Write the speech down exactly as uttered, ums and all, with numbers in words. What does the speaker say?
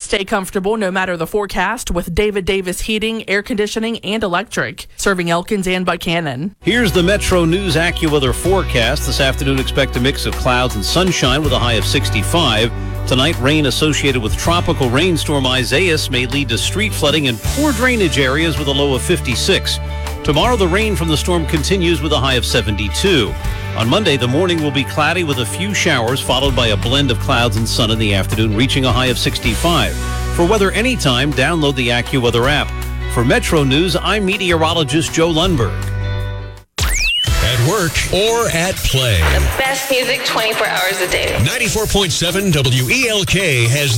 Stay comfortable no matter the forecast with David Davis Heating, Air Conditioning, and Electric, serving Elkins and Buchanan. Here's the Metro News AccuWeather forecast. This afternoon, expect a mix of clouds and sunshine with a high of sixty-five. Tonight, rain associated with tropical rainstorm Isaias may lead to street flooding and poor drainage areas with a low of fifty-six. Tomorrow, the rain from the storm continues with a high of seventy-two. On Monday, the morning will be cloudy with a few showers, followed by a blend of clouds and sun in the afternoon, reaching a high of sixty-five. For weather anytime, download the AccuWeather app. For Metro News, I'm meteorologist Joe Lundberg. At work or at play. The best music twenty-four hours a day. ninety-four point seven W E L K has